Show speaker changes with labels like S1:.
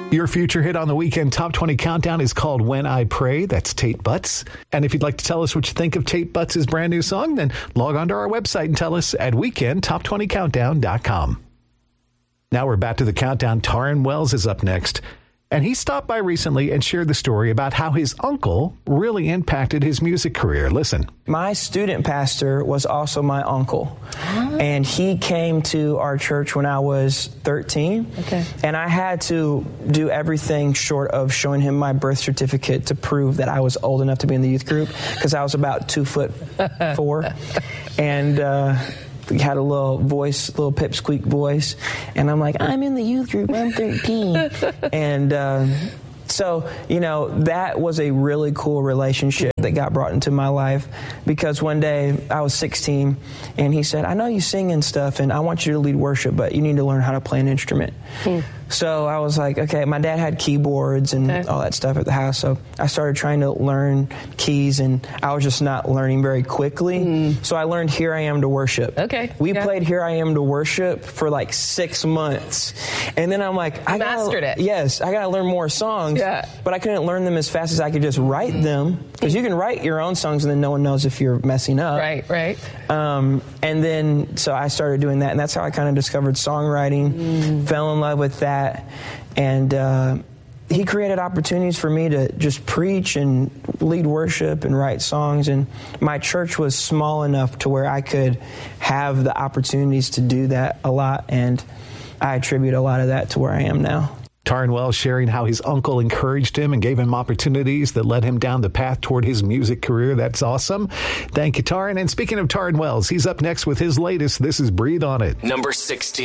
S1: Your future hit on the Weekend Top 20 Countdown is called When I Pray. That's Tate Butts. And if you'd like to tell us what you think of Tate Butts' brand new song, then log on to our website and tell us at weekendtop20countdown.com. Now we're back to the countdown. Taryn Wells is up next. And he stopped by recently and shared the story about how his uncle really impacted his music career. Listen.
S2: My student pastor was also my uncle. And he came to our church when I was 13.
S3: Okay. And
S2: I had to do everything short of showing him my birth certificate to prove that I was old enough to be in the youth group, because I was about 2'4". And he had a little voice, little pipsqueak voice. And I'm like, I'm in the youth group, I'm 13. And so, you know, that was a really cool relationship that got brought into my life, because one day I was 16 and he said, I know you sing and stuff and I want you to lead worship, but you need to learn how to play an instrument. So I was like, okay, my dad had keyboards and all that stuff at the house. So I started trying to learn keys and I was just not learning very quickly. So I learned Here I Am to Worship. We played Here I Am to Worship for like 6 months. And then I'm like, I
S3: mastered it.
S2: Yes, I got to learn more songs. But I couldn't learn them as fast as I could just write them. Because you can write your own songs and then no one knows if you're messing up.
S3: Right.
S2: And then, so I started doing that. And that's how I kind of discovered songwriting, fell in love with that. And he created opportunities for me to just preach and lead worship and write songs. And my church was small enough to where I could have the opportunities to do that a lot. And I attribute a lot of that to where I am now.
S1: Taryn Wells sharing how his uncle encouraged him and gave him opportunities that led him down the path toward his music career. That's awesome. Thank you, Taryn. And speaking of Taryn Wells, he's up next with his latest. This is Breathe On It.
S4: Number 16.